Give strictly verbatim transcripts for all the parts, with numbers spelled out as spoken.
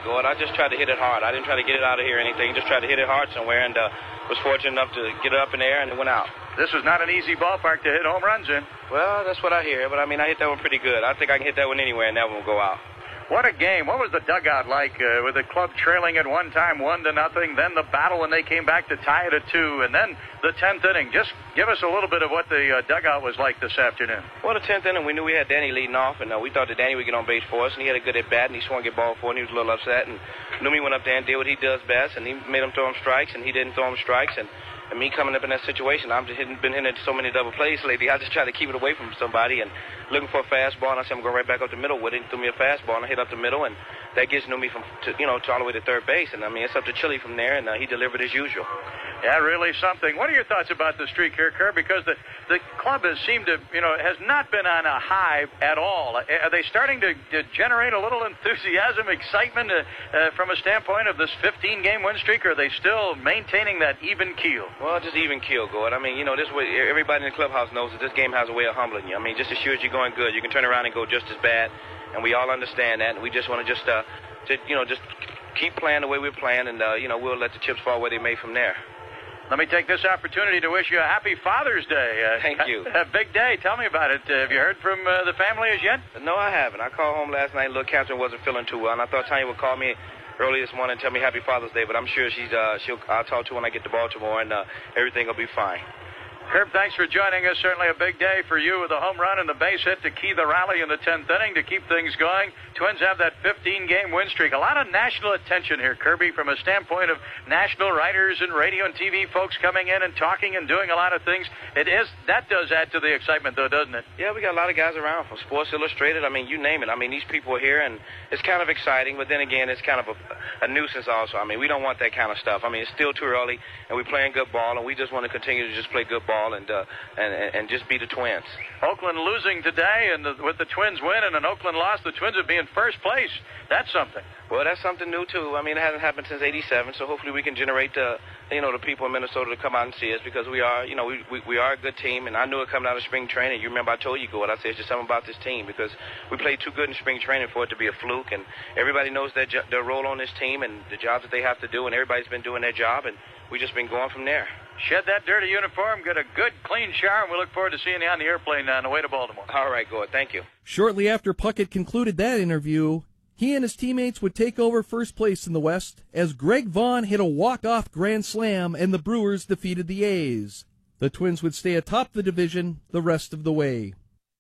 Gord. I just tried to hit it hard. I didn't try to get it out of here or anything. Just tried to hit it hard somewhere, and uh, was fortunate enough to get it up in the air, and it went out. This was not an easy ballpark to hit home runs in. Well, that's what I hear, but I mean, I hit that one pretty good. I think I can hit that one anywhere, and that one will go out. What a game. What was the dugout like uh, with the club trailing at one time, one to nothing, then the battle when they came back to tie it at two, and then the tenth inning? Just give us a little bit of what the uh, dugout was like this afternoon. Well, the tenth inning, we knew we had Danny leading off, and uh, we thought that Danny would get on base for us, and he had a good at-bat, and he swung at ball for, and he was a little upset, and Numi went up there and did what he does best, and he made him throw him strikes, and he didn't throw him strikes, and And me coming up in that situation, I've just hitting, been hitting so many double plays lately. I just try to keep it away from somebody and looking for a fastball. And I said I'm going right back up the middle with it. He threw me a fastball, and I hit up the middle, and that gets me from, to, you know, to all the way to third base. And I mean, it's up to Chili from there, and uh, he delivered as usual. Yeah, really something. What are your thoughts about the streak here, Kerr? Because the, the club has seemed to, you know, has not been on a high at all. Are they starting to, to generate a little enthusiasm, excitement uh, uh, from a standpoint of this fifteen-game win streak, or are they still maintaining that even keel? Well, just even keel, Gord. I mean, you know, this way, everybody in the clubhouse knows that this game has a way of humbling you. I mean, just as sure as you're going good, you can turn around and go just as bad, and we all understand that, and we just want to just, uh, to, you know, just keep playing the way we're playing, and, uh, you know, we'll let the chips fall where they may from there. Let me take this opportunity to wish you a happy Father's Day. Uh, Thank you. A, a big day. Tell me about it. Uh, have you heard from uh, the family as yet? No, I haven't. I called home last night. Little Catherine wasn't feeling too well, and I thought Tanya would call me early this morning and tell me Happy Father's Day, but I'm sure she's uh, she'll I'll talk to her when I get to Baltimore, and uh, everything will be fine. Herb, thanks for joining us. Certainly a big day for you with a home run and the base hit to key the rally in the tenth inning to keep things going. Twins have that fifteen-game win streak. A lot of national attention here, Kirby, from a standpoint of national writers and radio and T V folks coming in and talking and doing a lot of things. It is that does add to the excitement, though, doesn't it? Yeah, we got a lot of guys around from Sports Illustrated. I mean, you name it. I mean, these people are here, and it's kind of exciting, but then again, it's kind of a, a nuisance also. I mean, we don't want that kind of stuff. I mean, it's still too early, and we're playing good ball, and we just want to continue to just play good ball and uh, and, and just be the Twins. Oakland losing today, and the, with the Twins win and an Oakland loss, the Twins would be in first place. That's something. Well, that's something new, too. I mean, it hasn't happened since eighty-seven, so hopefully we can generate, uh, you know, the people in Minnesota to come out and see us, because we are, you know, we, we, we are a good team, and I knew it coming out of spring training. You remember I told you, Gord, I said it's just something about this team, because we played too good in spring training for it to be a fluke, and everybody knows their, their role on this team and the jobs that they have to do, and everybody's been doing their job, and we've just been going from there. Shed that dirty uniform, get a good, clean shower, and we look forward to seeing you on the airplane on the way to Baltimore. All right, Gord. Thank you. Shortly after Puckett concluded that interview, he and his teammates would take over first place in the West as Greg Vaughn hit a walk-off grand slam and the Brewers defeated the A's. The Twins would stay atop the division the rest of the way.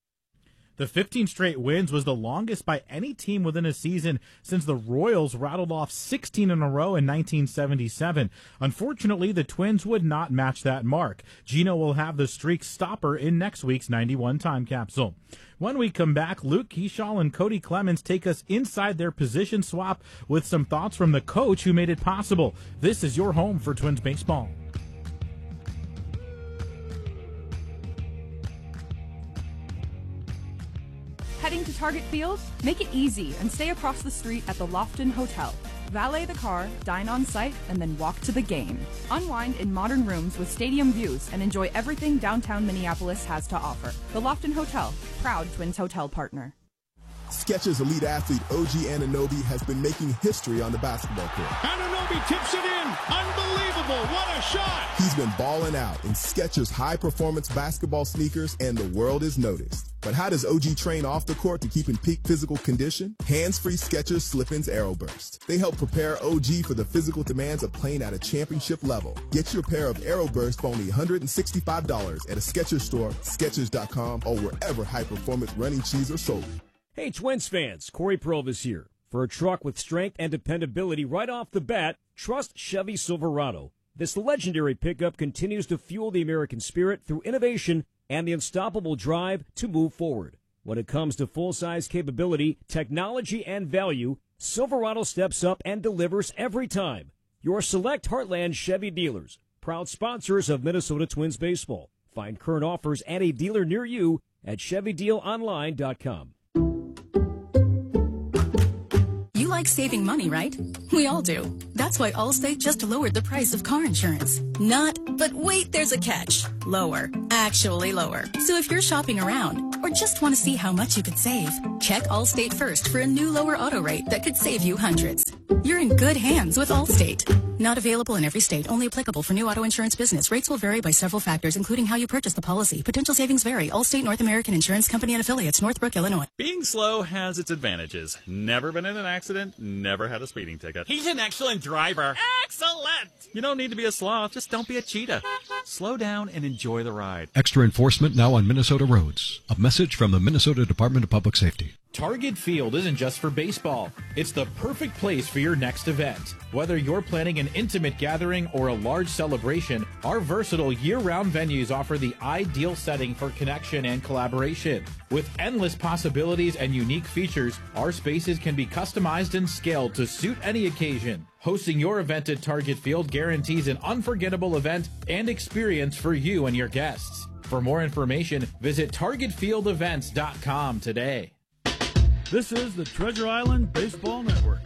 The fifteen straight wins was the longest by any team within a season since the Royals rattled off sixteen in a row in nineteen seventy-seven. Unfortunately, the Twins would not match that mark. Gino will have the streak stopper in next week's ninety-one time capsule. When we come back, Luke Keeschall and Cody Clemens take us inside their position swap with some thoughts from the coach who made it possible. This is your home for Twins baseball. Heading to Target Field? Make it easy and stay across the street at the Lofton Hotel. Valet the car, dine on site, and then walk to the game. Unwind in modern rooms with stadium views and enjoy everything downtown Minneapolis has to offer. The Lofton Hotel, proud Twins hotel partner. Skechers elite athlete O G Anunoby has been making history on the basketball court. Anunoby tips it in. Unbelievable. What a shot. He's been balling out in Skechers high-performance basketball sneakers, and the world is noticed. But how does O G train off the court to keep in peak physical condition? Hands-free Skechers Slip-ins Aeroburst. They help prepare O G for the physical demands of playing at a championship level. Get your pair of Aeroburst for only one hundred sixty-five dollars at a Skechers store, Skechers dot com, or wherever high-performance running shoes are sold. Hey, Twins fans, Corey Provis here. For a truck with strength and dependability right off the bat, trust Chevy Silverado. This legendary pickup continues to fuel the American spirit through innovation and the unstoppable drive to move forward. When it comes to full-size capability, technology, and value, Silverado steps up and delivers every time. Your select Heartland Chevy dealers, proud sponsors of Minnesota Twins baseball. Find current offers and a dealer near you at Chevy Deal Online dot com. You like saving money, right? We all do. That's why Allstate just lowered the price of car insurance. Not, but wait, there's a catch. Lower. Actually lower. So if you're shopping around or just want to see how much you could save, check Allstate first for a new lower auto rate that could save you hundreds. You're in good hands with Allstate. Not available in every state, only applicable for new auto insurance business. Rates will vary by several factors, including how you purchase the policy. Potential savings vary. Allstate North American Insurance Company and affiliates, Northbrook, Illinois. Being slow has its advantages. Never been in an accident, never had a speeding ticket. He's an excellent driver. Excellent! You don't need to be a sloth, just don't be a cheetah. Slow down and enjoy the ride. Extra enforcement now on Minnesota roads. A message from the Minnesota Department of Public Safety. Target Field isn't just for baseball. It's the perfect place for your next event. Whether you're planning an intimate gathering or a large celebration, our versatile year-round venues offer the ideal setting for connection and collaboration. With endless possibilities and unique features, our spaces can be customized and scaled to suit any occasion. Hosting your event at Target Field guarantees an unforgettable event and experience for you and your guests. For more information, visit target field events dot com today. This is the Treasure Island Baseball Network.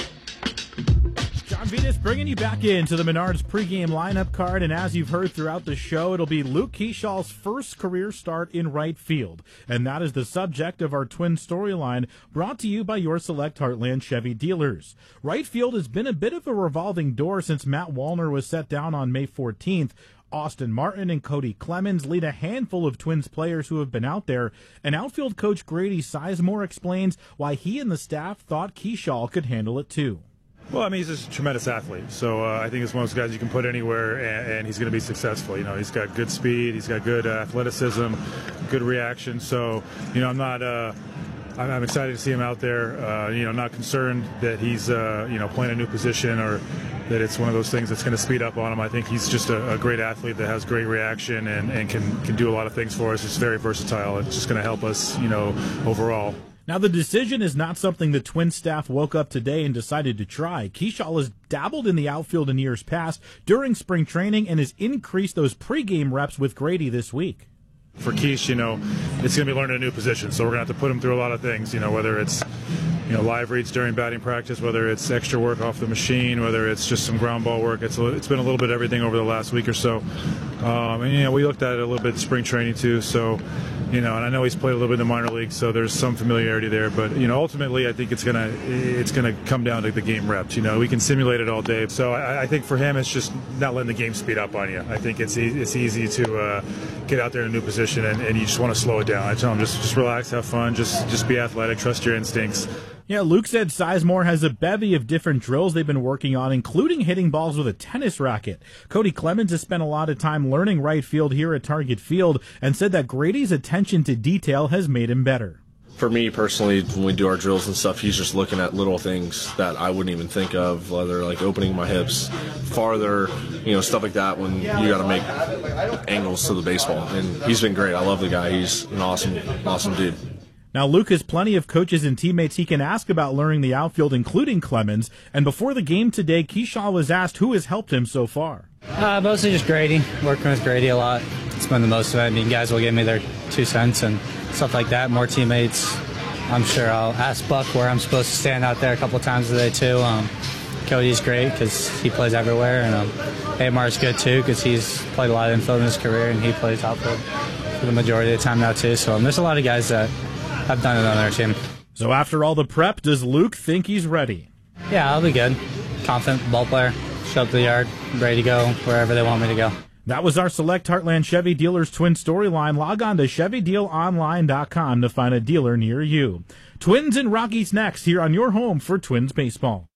John Vitas bringing you back into the Menards pregame lineup card, and as you've heard throughout the show, it'll be Luke Keeshaw's first career start in right field, and that is the subject of our Twin storyline, brought to you by your select Heartland Chevy dealers. Right field has been a bit of a revolving door since Matt Wallner was set down on May fourteenth. Austin Martin and Cody Clemens lead a handful of Twins players who have been out there, and outfield coach Grady Sizemore explains why he and the staff thought Keeshaw could handle it too. Well, I mean, he's just a tremendous athlete, so uh, I think it's one of those guys you can put anywhere, and, and he's going to be successful. You know, he's got good speed, he's got good uh, athleticism, good reaction, so, you know, I'm not... Uh, I'm excited to see him out there. Uh, you know, not concerned that he's uh, you know playing a new position or that it's one of those things that's going to speed up on him. I think he's just a, a great athlete that has great reaction and, and can can do a lot of things for us. It's very versatile. It's just going to help us, you know, overall. Now, the decision is not something the Twins staff woke up today and decided to try. Keeshaw has dabbled in the outfield in years past during spring training and has increased those pregame reps with Grady this week. For Keish, you know, it's going to be learning a new position, so we're going to have to put him through a lot of things, you know, whether it's, you know, live reads during batting practice, whether it's extra work off the machine, whether it's just some ground ball work. It's it's been a little bit of everything over the last week or so. Um, and, you know, we looked at it a little bit in spring training, too, so, you know, and I know he's played a little bit in the minor leagues, so there's some familiarity there. But, you know, ultimately, I think it's going to it's gonna come down to the game reps. You know, we can simulate it all day. So I, I think for him, it's just not letting the game speed up on you. I think it's, e- it's easy to uh, get out there in a new position, and, and you just want to slow it down. I tell him, just, just relax, have fun, just, just be athletic, trust your instincts. Yeah, Luke said Sizemore has a bevy of different drills they've been working on, including hitting balls with a tennis racket. Cody Clemens has spent a lot of time learning right field here at Target Field and said that Grady's attention to detail has made him better. For me personally, when we do our drills and stuff, he's just looking at little things that I wouldn't even think of, whether like opening my hips farther, you know, stuff like that when you got to make angles to the baseball. And he's been great. I love the guy. He's an awesome, awesome dude. Now, Luke has plenty of coaches and teammates he can ask about learning the outfield, including Clemens. And before the game today, Keeshaw was asked who has helped him so far. Uh, mostly just Grady. Working with Grady a lot. It's been the most of it. I mean, guys will give me their two cents and stuff like that. More teammates. I'm sure I'll ask Buck where I'm supposed to stand out there a couple times a day, too. Um, Cody's great because he plays everywhere. And um, Amar's good, too, because he's played a lot of infield in his career, and he plays outfield for the majority of the time now, too. So um, there's a lot of guys that I've done it on our team. So after all the prep, does Luke think he's ready? Yeah, I'll be good. Confident ball player. Show up to the yard, ready to go wherever they want me to go. That was our Select Heartland Chevy Dealers Twin storyline. Log on to chevy deal online dot com to find a dealer near you. Twins and Rockies next here on your home for Twins baseball.